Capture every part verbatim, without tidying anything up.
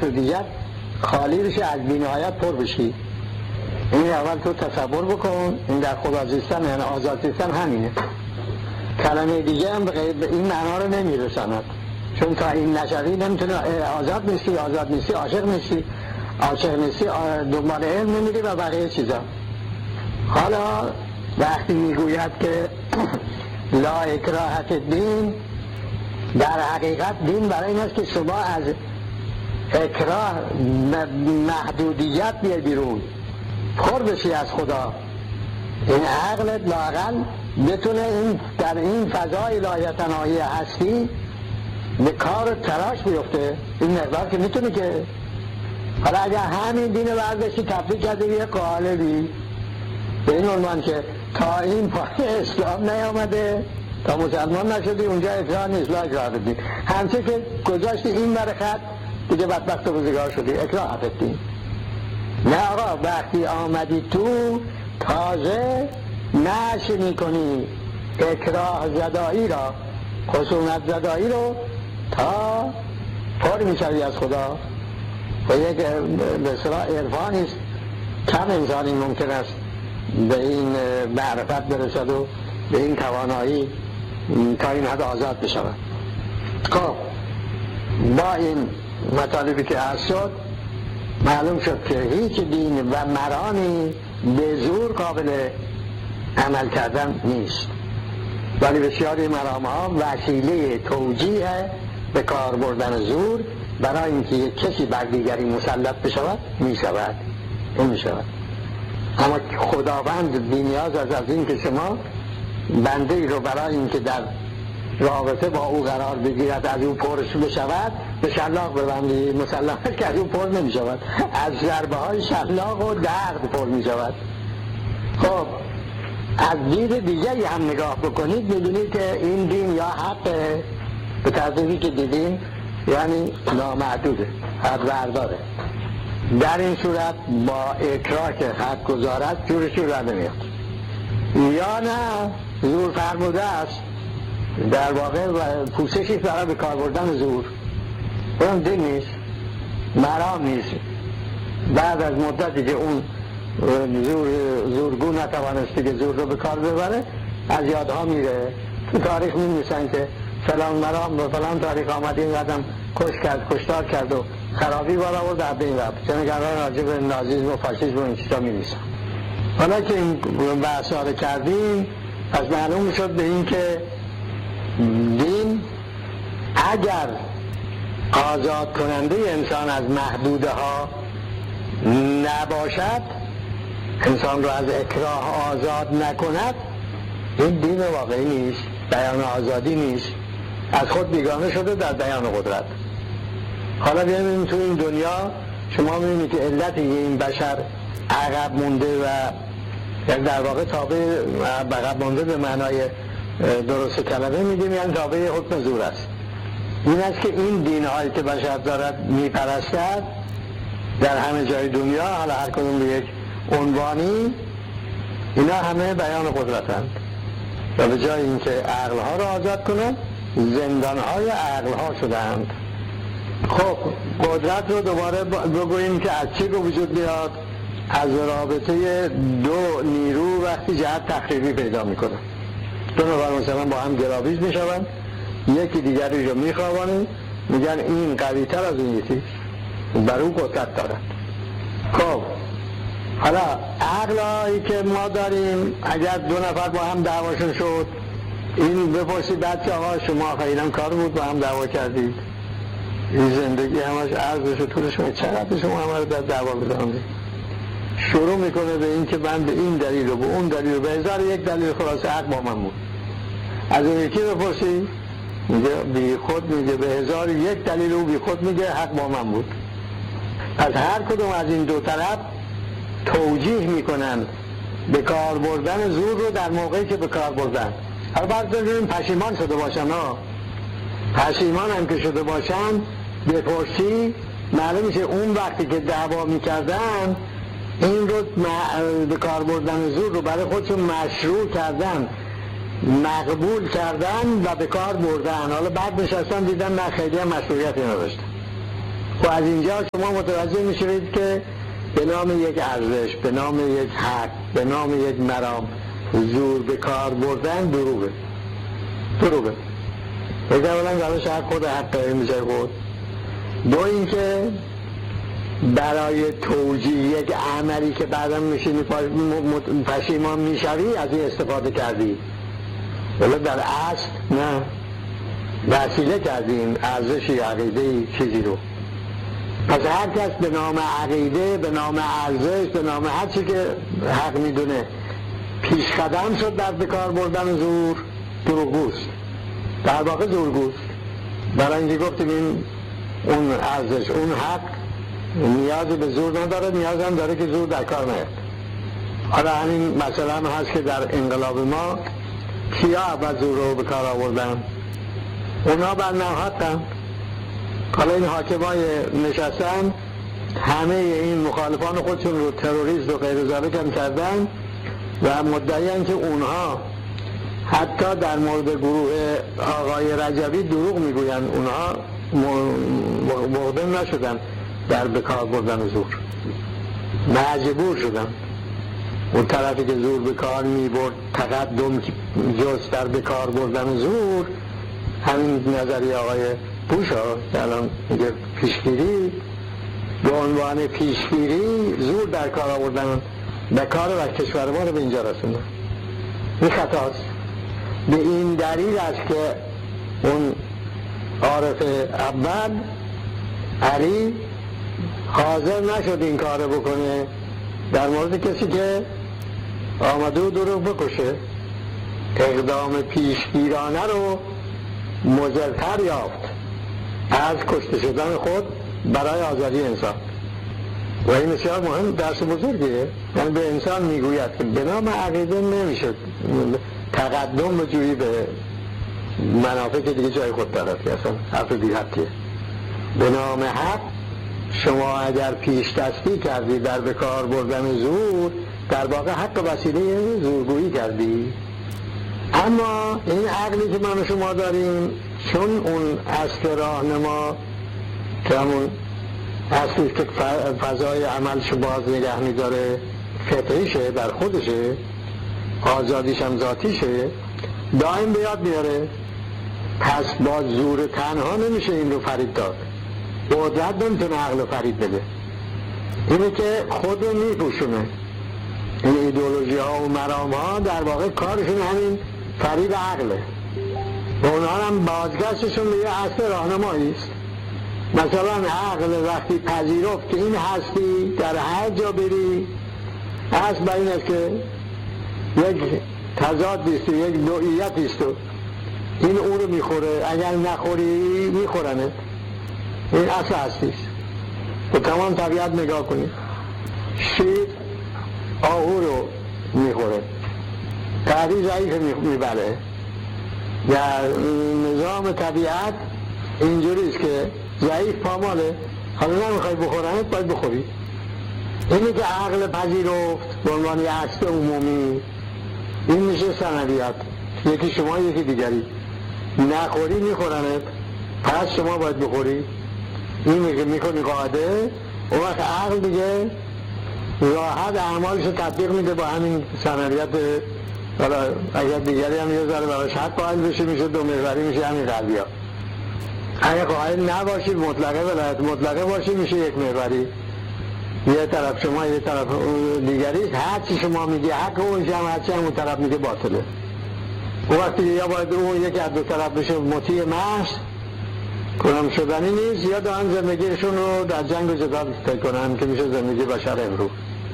محدودیت خالی بشه، از بی‌نهایت پر بشی. این اول تو تصور بکن، این در خدا زیستن یعنی آزاد زیستن همینه. کلمه دیگه هم به این معنا رو نمیرساند، چون تا این نشوی نمیتونه آزاد نیستی، آزاد نیستی عاشق نیستی، عاشق نیستی دنبال علم نمیری و بقیه چیزا. حالا وقتی میگوید که لا اکراه فی الدین، در حقیقت دین برای این است که شما از اکراه محدودیت بیای بیرون، پر بشی از خدا. این عقلت لااقل بتونه این در این فضای لایتناهی هستی به کار تراش بیفته. این مقدار که میتونه که حالا اگر همین دین رو برداشتی تبدیل کرده یه قالبی به این عنوان که تا این پای اسلام نیامده، تا مسلمان نشدی اونجا اکراه نیست، لا اکراه فی الدین. همچه که گذاشتی این بر خط دیگه بدبخت و روزگار شدی، اکراه فی الدین. نه آقا، وقتی آمدی تو تازه نشی میکنی اکراه زدایی را، خصومت زدایی رو، تا پر میشوی از خدا. و یک به اصطلاح عرفانی است، کم انسانی ممکن است به این معرفت برسد و به این توانایی تا این حد آزاد بشود. خب با این مطالبی که عرض شد معلوم شد که هیچ دین و مرانی به زور قابل عمل کردن نیست، ولی بسیاری مرام ها وسیله توجیه به کار بردن زور برای اینکه یک کسی بر دیگری مسلط بشود میشود. این میشود. اما خداوند بی‌نیاز است از این که شما بنده ای رو برای اینکه در رابطه با او قرار بگیرد از او پرش بشود به شلاق ببندی، مسلمت که از او پر نمی شود، از ضربه های شلاق و درد پر می شود. خب از دید دیگری هم نگاه بکنید میدونید که این دین یا حق به ترتیبی که دیدیم یعنی نامحدوده، حد برداره. در این صورت با اکراه که حد گذارد جورش رو رده میاد، یا نه زور فرموده است، در واقع پوششی برای به کار بردن زور. اون دین نیست، مرام نیست. بعد از مدتی که اون زور زورگو نتوانسته که زور رو به کار ببره از یادها میره. تو تاریخ می‌نویسن که فلان مرام و فلان تاریخ آمد این قدم کش کرد، کشتار کرد و خرابی بالا آورد در بین رفت. چون گران راجع به نازیسم و فاشیسم و این چیزا می‌نویسن. حالا که این بحثا رو کردیم از معلوم شد به این که دین اگر آزاد کننده انسان از محدوده ها نباشد، انسان رو از اکراه آزاد نکند، این دین واقعی نیست، بیان آزادی نیست، از خود بیگانه شده در بیان قدرت. حالا بیاییم تو این دنیا شما می‌بینید که علت این بشر عقب مونده و یعنی در واقع تابع عقب مونده به معنای درست کلمه میگیم یعنی تابع حکم زور است. این است که این دین‌هایی که بشر دارد میپرستد در همه جای دنیا، حالا هر کدوم به یک عنوانی، اینا همه بیان قدرتند و به جای اینکه عقلها رو آزاد کنند زندانهای عقلها شدند. خب قدرت رو دوباره بگوییم که از چی به وجود بیاد؟ از رابطه دو نیرو وقتی جهت تخریبی پیدا میکنه. دو نفر مثلا با هم گراویز میشوند، یکی دیگری رو میخوابانه، میگن این قوی تر از اون یکی، بر او قدرت دارد. خب حالا عقلایی که ما داریم اگر دو نفر با هم دعواشون شد، این بپرسید بچه آقا شما خیلی کار بود با هم دعوا کردید، این زندگی همش عرضش و طولش چقدر شما همه رو در دعوا بزنید؟ شروع میکنه به این که من به این دلیل و به اون دلیل و به هزار یک دلیل خلاصه حق با من بود. از اون یکی بپرسی میگه بی خود، میگه به هزار یک دلیل و بی خود میگه حق با من بود. از هر کدوم از این دو طرف توجیه میکنن به کار بردن زور رو در موقعی که به کار بردن. حالا بعد ببینیم پشیمان شده باشن ها، پشیمان هم که شده باشن بپرسی معلوم میشه اون وقتی که دعوا میکردن این رو به کار بردن زور رو برای خودشون مشروع کردن، مقبول کردن و به کار بردن. حالا بعد نشستن دیدن نه خیلی هم مشروعیتی نداشتن. و از اینجا شما متوجه میشید که به نام یک ارزش، به نام یک حق، به نام یک مرام زور به کار بردن دروغه. دروغه. یک اولا روش حق خود حق داره میشه خود. دو اینکه برای توجیه یک عملی که بعدا میشینی پشیمان میشوی از این استفاده کردی، ولی در اصل نه، وسیله کردیم ارزشی، عقیده‌ای، چیزی رو. پس هر کس به نام عقیده، به نام ارزش، به نام هر چی که حق میدونه پیش قدم شد در بکار بردن زور، دروغگوست، در واقع زورگوست. برای اینکه گفتیم این اون ارزش، اون حق نیازی به زور نداره، نیاز هم داره که زور در کار نیاد. حالا همین مثلا هم هست که در انقلاب ما کیا اول زور رو به کار آوردن؟ اونا بر نهادن. حالا این حاکمای نشستن همه این مخالفان خودشون رو تروریست و غیر ذالک هم کردن و مدعیان که اونها حتی در مورد گروه آقای رجبی دروغ میگوین، اونها مقدم نشدن در بکار بردن زور، مجبور شدن. اون طرفی که زور بکار میبرد تقدم جز در بکار بردن زور، همین نظری آقای بوش ها که الان میگه پیشگیری، به عنوان پیشگیری زور در کار آوردن به کار و کشور ما رو به اینجا رسوندن. این خطاست. به این دلیل است که اون عارف اول علی حاضر نشد این کار بکنه در مورد کسی که آمده و دروغ بکشه. اقدام پیشگیرانه رو مضرتر یافت از کشته شدن خود برای آزادی انسان. و این بسیار مهم، درس بزرگیه. یعنی به انسان میگوید که به نام عقیده نمیشه تقدم و جویی به منافع که دیگه جای خود طرفی، اصلا حرف بی حقیه. به نام حق شما اگر پیش دستی کردی در بکار بردن زور، در واقع حق وسیله زورگویی کردی. اما این عقلی که من و شما داریم، چون اون اصل راهنما که همون اصلی که فضای عملش باز نگه می‌داره فطریشه، در خودشه، آزادیش هم ذاتیشه، دائم به یاد میاره. پس با زور تنها نمیشه این رو فرید داد، قدرت نمیتونه عقل رو فرید بده. اینه که خود رو میپوشونه. این ایدئولوژی ها و مرام ها در واقع کارشون همین فرید عقله و اونها هم بازگشتشون به یه اصل راهنمایی است. مثلا عقل وقتی پذیرفت که این هستی در هر جا بری اصل بر این است که یک تضادی است، یک نوعیتی است، این اون رو میخوره، اگر نخوری میخورنه. این اصل هستی است. به تمام طبیعت نگاه کنید، شیر آهو رو میخوره، قدری ضعیف میبره. در نظام طبیعت اینجوری است که ضعیف پاماله، حالا نمیخوای بخورنت باید بخوری. اینی که عقل پذیرفت به عنوان یه اصل عمومی، این میشه سندیت. یکی شما یکی دیگری، نخوری میخورنت، پس شما باید بخوری. این میگه میکنی قاعده، اون وقت عقل دیگه راحت اعمالش رو تطبیق میده با همین سندیت. حالا اگر دیگری هم یه ذره براش حق قائل بشه میشه دو محوری، میشه همین قلبی ها. اگر قائل نباشید مطلقه ولایت مطلقه باشید میشه یک محوری، یه طرف شما یه طرف دیگری. هرچی شما میگی حق اون هم، هرچی هم اون طرف میگه باطله. اون وقتی یا باید اون یکی از دو طرف بشه مطیع محض، کنم شدنی نیست، یا دارن زندگیشون رو در جنگ و جدال کنن که میشه زندگی بشر امروز.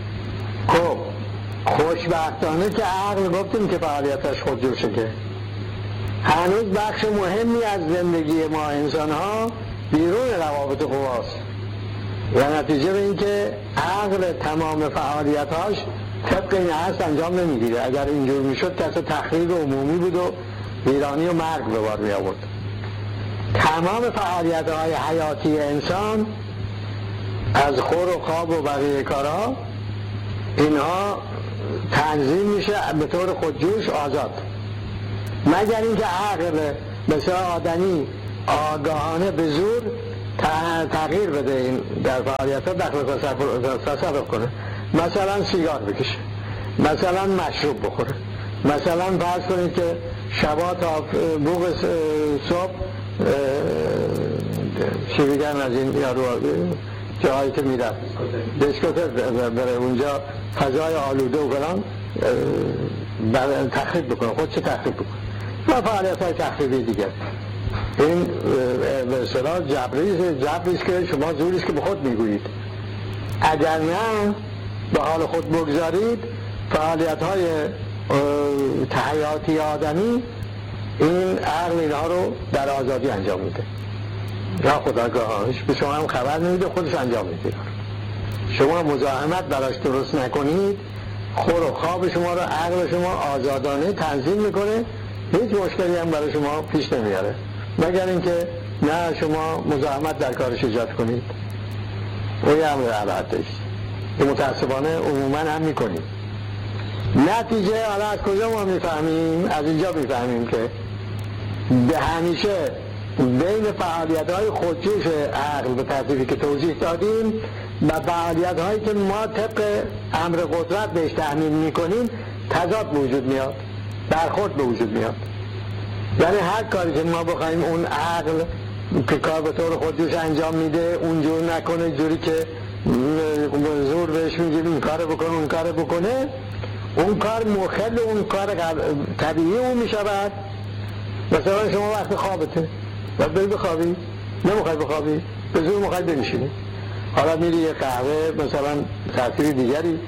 خب خوشبختانه که عقل گفتیم که فعالیتش خودجوشه، که هنوز بخش مهمی از زندگی ما انسان ها بیرون روابط قواست و نتیجه به این که عقل تمام فعالیتاش طبق این هست انجام نمیگیره. اگر اینجور میشد کسی تخریب عمومی بود و ویرانی و مرگ به بار می آورد. تمام فعالیت های حیاتی انسان از خور و خواب و بقیه کارها، اینها تنظیم میشه به طور خودجوش آزاد، مگر اینکه عقل بسیار آدمی آگاهانه به زور تغییر بده، این در فعالیت ها دخل تصرف کنه. مثلا سیگار بکشه، مثلا مشروب بخوره، مثلا فرض کنید که شبا تا بوق صبح چی بگن از این یارو جایی که میرن دیسکوتک بره اونجا فضای آلوده و فلان تخریب بکنه، خود چه تخریب بکنه و فعالیت های تخریبی دیگر. این به اصطلاح جبریست جبریست که شما زوریست که به خود میگویید. اگر نه به حال خود بگذارید فعالیت های تحیاتی آدمی، این عقل اینها رو در آزادی انجام میده، یا خداگاهش به شما هم خبر نمیده، خودش انجام میده. شما مزاحمت براش درست نکنید، خور و خواب شما رو عقل شما آزادانه تنظیم میکنه، هیچ مشکلی هم برای شما پیش نمیاره، مگر اینکه نه شما مزاحمت در کارش ایجاد کنید. اوی هم البته که متاسفانه عموما هم میکنیم. نتیجه حالا از کجا ما میفهمیم؟ از اینجا میفهمیم که به همیشه بین فعالیت های خودجوش عقل به ترتیبی که توضیح دادیم و فعالیت هایی که ما طبق امر قدرت بهش تحمیل میکنیم تضاد به وجود میاد، برخورد به وجود میاد. یعنی هر کاری که ما بخوایم اون عقل که کار به طور خودجوش انجام میده اونجور نکنه، جوری که زور بهش میگیم این کار بکنه اون کار بکنه، اون کار مخل اون کار طبیعی اون میشود. مثلا شما وقت خوابته باید بری بخوابی، نمیخوای بخوابی، به زور میخوای بنشینی، حالا میری یه قهوه مثلا تأثیر دیگری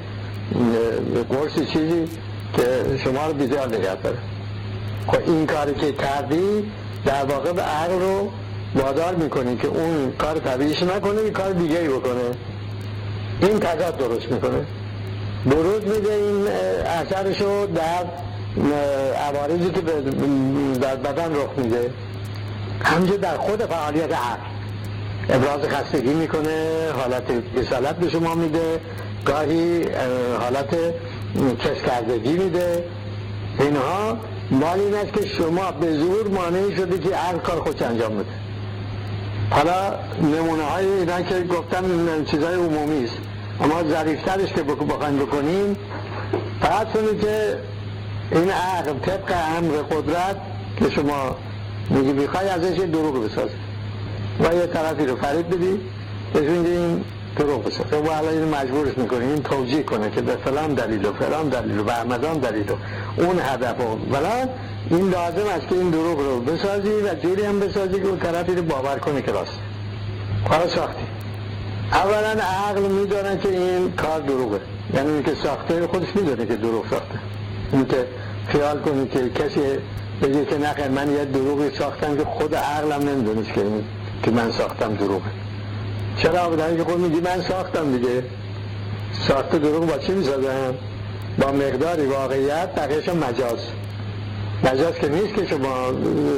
قرصی چیزی که شما رو بیدار نگه داره. خب این کاری که کردی در واقع به عقل رو وادار میکنی که اون کار طبیعیش نکنه، این کار دیگری بکنه. این تضاد درست میکنه، بروز میده این اثرشو در عوارضی که در بدن رخ میده. همینجور در خود فعالیت عقل ابراز خستگی میکنه، حالت کسالت به شما میده، گاهی حالت کس کردگی میده. اینها مال این است که شما به زور مانعی شده که عقل کار خودش انجام بده. حالا نمونه های اینا که گفتم چیزهای عمومی است، اما ظریفترش که بخواین بکنیم فقط کنید که این عقل طبق امر قدرت که شما میگی میخوای ازش یه دروغ بسازی و یه طرفی رو فریب بدی بهش میگی این دروغ بساز و حالا این مجبورش میکنه این توجیه کنه که به فلان دلیل و فلان دلیل و به همدان دلیل و اون هدف و فلان، این لازم است که این دروغ رو بسازی و جوری هم بسازی که اون طرفی رو باور کنه که راست کار ساختی. اولا عقل میدونه که این کار دروغه، یعنی این که ساخته خودش میدونه که دروغ ساخته. این که خیال کنی که کسی بگه که نخیر من یه دروغی ساختم که خود عقلم نمیدونست که که من ساختم دروغه. چرا بودن که خود میگی من ساختم دیگه، ساخته دروغ با چی میسازم؟ با مقداری واقعیت بقیه‌ش مجاز. مجاز که نیست که شما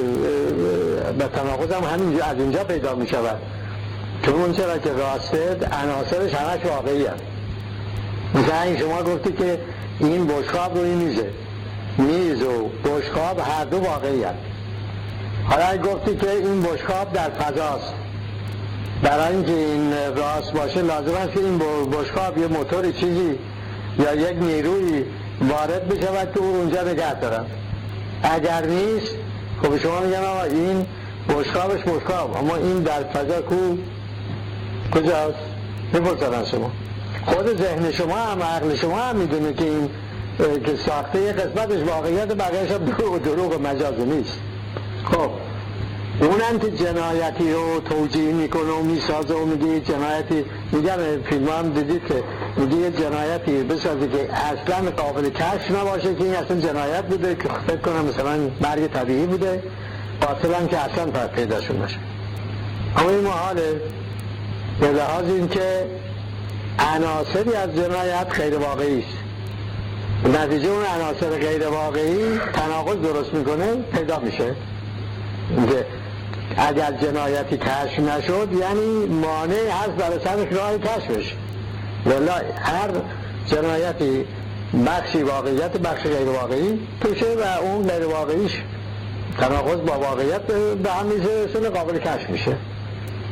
به تناقض هم همینجا از اینجا پیدا میشود، چون اون چرا که راسته عناصرش همش واقعی هست. مثلا شما گفتی که این بشقاب روی میزه، میز و بشقاب هر دو واقعی هست. حالا گفتی که این بشقاب در فضاست، برای اینکه این راست باشه لازم است که این بشقاب یه موتور چیزی یا یک نیروی وارد بشود که اون اونجا نگه دارن. اگر نیست خب شما میگن آقا این بشقابش بشقاب، اما این در فضا کو کجاست؟ بپرسن شما. خود ذهن شما هم عقل شما هم میدونه که این که ساخته یه قسمتش واقعیت بقیه‌اش هم دروغ دروغ و مجاز نیست. خب اونم که جنایتی رو توجیه میکنه و میسازه و میگه جنایتی، میگن فیلم هم دیدید که میگه جنایتی بسازه که اصلا قابل کشف نباشه که این اصلا جنایت بوده، که فکر کنم مثلا مرگ طبیعی بوده، باطلا که اصلا فرق پیداشون نشه. اما این محاله به لحاظ این که عناصری از جنایت غیر واقعی است، نتیجه اون عناصر غیر واقعی تناقض درست میکنه پیدا میشه. که اگر جنایتی کشف نشد یعنی مانع هست برای سر راه کشفش، ولی هر جنایتی بخشی واقعیت بخشی غیر واقعی توشه و اون غیر واقعیش تناقض با واقعیت به هم میزه قابل کشف میشه.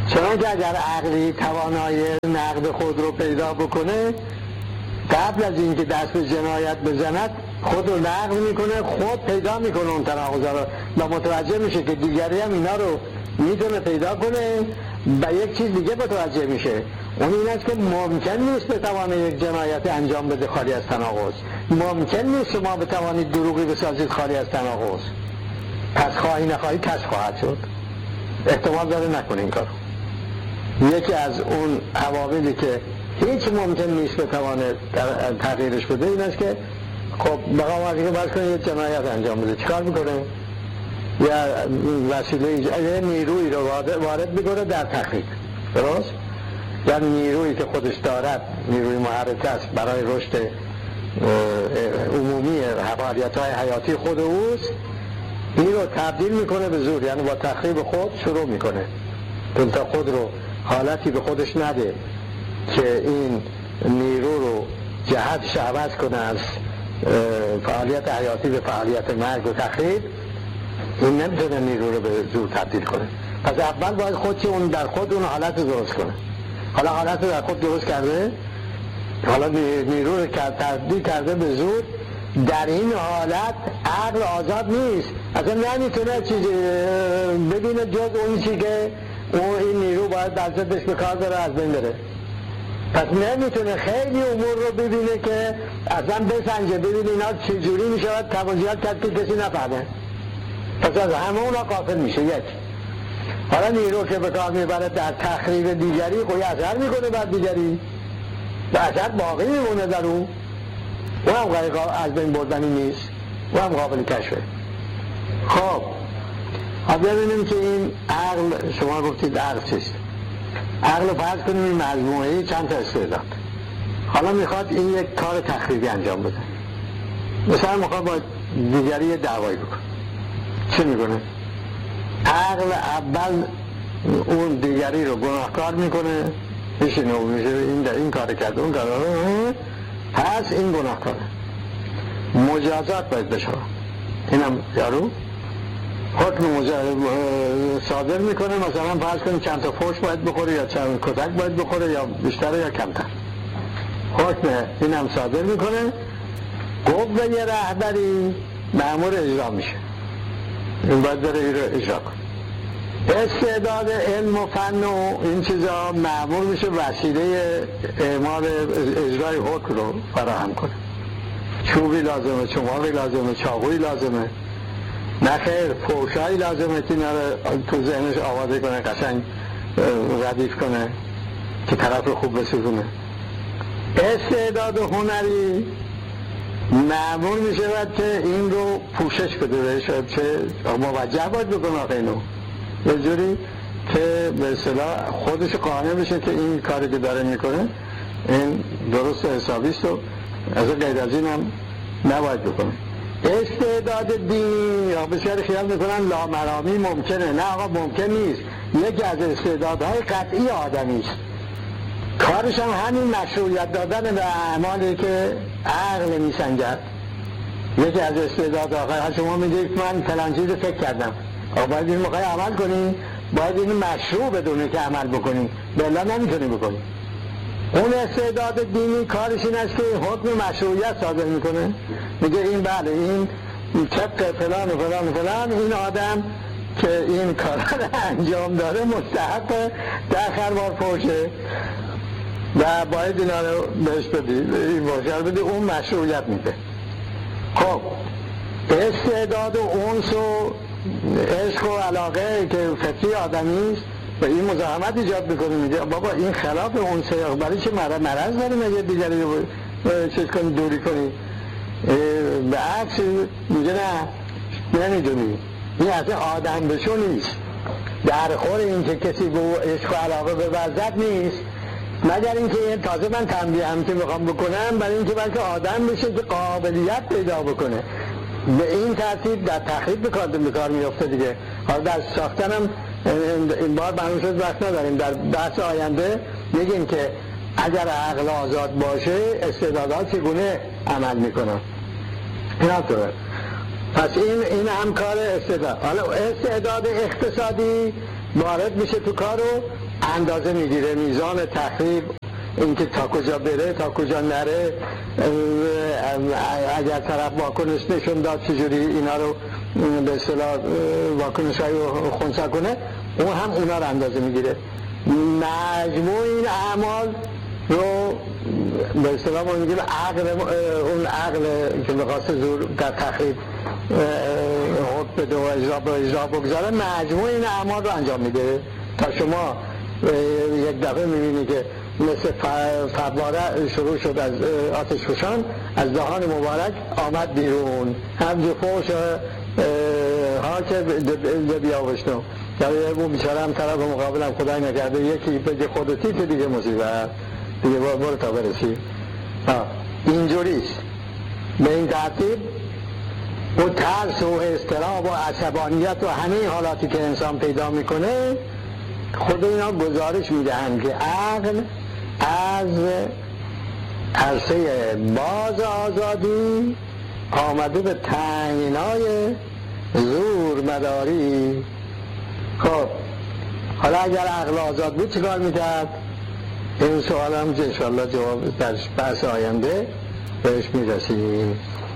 چون که اگر عقلی توانایی نقد خود رو پیدا بکنه، قبل از اینکه دست به جنایت بزند خود رو نقد میکنه، خود پیدا میکنه اون تناقضا رو و متوجه میشه که دیگری هم اینا رو میتونه پیدا کنه و یک چیز دیگه متوجه میشه، اون این است که ممکن نیست بتوانه یک جنایت انجام بده خالی از تناقض، ممکن نیست شما بتوانید دروغی بسازید خالی از تناقض، پس خواهی نخواهی کس خواهد شد، احتمال داره نکنه این کارو. یکی از اون عواملی که هیچ ممکن نیست بتوانه تغییرش بده این است که خب بقا وقتی که باید کنه یک جنایت انجام بده چیکار میکنه؟ یا وسیله یه نیروی رو وارد میکنه در تحقیق، درست؟ یا نیرویی که خودش دارد، نیروی محرک است برای رشد عمومی فعالیت‌های حیاتی خود اوست، این رو تبدیل میکنه به زور، یعنی با تخریب خود شروع میکنه تا خود رو حالتی به خودش نده که این نیرو رو جهتش عوض کنه از فعالیت حیاتی به فعالیت مرگ و تخریب. این نمیتونه نیرو رو به زور تبدیل کنه، پس اول باید خودش اون در خود اون حالت رو درست کنه. حالا حالت رو در خود درست کرده، حالا نیرو رو تبدیل کرده به زور، در این حالت عقل آزاد نیست، اصلا نمیتونه چیزی ببینه جز اون چی که اون این نیرو باید در ضدش به کار بره از بین بره. پس نمیتونه خیلی امور رو ببینه که اصلا بسنجه، ببینه اینا چجوری میشود توجیهات کرد که کسی نفهمه، پس از همه اونا غافل میشه. یک حالا نیرو که به کار میبره در تخریب دیگری خودی اثر میکنه بر دیگری و اثر باقی میمونه در اون، اون هم از بین بردنی نیست، اون هم قابل کشفه. خب حالا ببینیم که این عقل، شما گفتید عقل چیست؟ عقل رو فرض کنیم این مجموعه چند تا استعداد، حالا میخواد این یک کار تخریبی انجام بده، مثلا میخواد با دیگری دعوایی بکنه، چه میکنه؟ عقل اول اون دیگری رو گناهکار میکنه، میشه نو میشه این این کار کرد اون کار، پس این گناهکاره، مجازات باید بشه. اینم یارو حکم صادر میکنه، مثلا فرض کنیم چند تا فوش باید بخوره یا چند کتک باید بخوره یا بیشتر یا کمتر، حکم اینم صادر میکنه، قوه یه رهبری مأمور اجرا میشه، این باید بره اجرا کنه. استعداد علم و فن و این چیزا مأمور میشه وسیله اعمال اجرای حکم رو فراهم کنه، چوبی لازمه، چماقی لازمه، چاقوی لازمه، نه خیر فوشایی لازمه که اینا رو تو ذهنش آوازه کنه، قشنگ ردیف کنه که طرف رو خوب بسازونه. استعداد هنری مأمور میشه که این رو پوشش بده، چه موجه باید بکنه آقا اینو یه جوری که به اصطلاح خودش قانع بشه که این کاری که داره میکنه این درست حسابیست و از غیر از این هم نباید بکنه. استعداد دینی یا بسیاری خیال میکنن لامرامی ممکنه، نه آقا ممکن نیست، یکی از استعدادهای قطعی آدمی است، کارش هم همین مشروعیت دادن به اعمالی که عقل میسنجد. یکی از استعدادها شما میگید من فلان چیز فکر کردم، آقا باید این موقع عمل کنی، باید این مشروع بدونه که عمل بکنی، بلا نمیتونی بکنی. اون استعداد دینی کارش این است که حکم مشروعیت صادر میکنه، میگه این بله این طبق فلان و فلان و فلان این آدم که این کار رو انجام داره مستحق در خروار فوشه و باید اینا رو بهش بدی، این باشر بدی، اون مشروعیت میده. خب استعداد و انس و عشق و علاقه که فطری آدمی است و این مزاحمت ایجاد میکنه، میگه بابا این خلاف انسه، برای چه مرض داریم اگه دیگری رو چیز کنی دوری کنی؟ به عکس میگه نه نمیدونی این اصلا آدم بشو نیست، در خور این که کسی به عشق و علاقه بورزد نیست، مگر اینکه تازه من تنبیه هم که میخوام بکنم برای اینکه بلکه آدم بشه که قابلیت پیدا بکنه، به این ترتیب در تخریب به کار میفته دیگه. حالا در ساختن هم این بار برنامه شد وقت نداریم، در بحث آینده میگیم که اگر عقل آزاد باشه استعدادها چگونه عمل میکنن، این هم طوره. پس این این هم کار استعداد. حالا استعداد اقتصادی وارد میشه تو کارو، اندازه میگیره، میزان تخریب، اینکه تا کجا بره تا کجا نره، اگر طرف واکنش نشون داد چجوری اینا رو به اصطلاح واکنش های رو خنثی کنه، اون هم اونا رو اندازه میگیره. مجموع این اعمال رو به اصطلاح ما میگیم عقل، اون عقل که میخواست زور در تخریب حکم بده و اجرا به اجرا بگذاره، مجموع این اعمال رو انجام میده تا شما یک دفعه میبینی که مثل فواره شروع شد از آتش فشان از دهان مبارک آمد بیرون، هم جو فوش ها که بیاوشتم یعنی اون بیچاره هم طرف مقابلم خدای نکرده یکی بگه خودتی که دیگه مصیبت دیگه برو تا برسی. اینجوریست. به این ترتیب و ترس و اضطراب و عصبانیت و همه حالاتی که انسان پیدا میکنه خود اینا گزارش میدهند که عقل از عرصه باز آزادی آمده به تنگنای زور مداری. خب حالا اگر عقل آزاد بود چیکار میکرد؟ این سوال هم انشاءالله جواب در بحث آینده بهش میرسیم.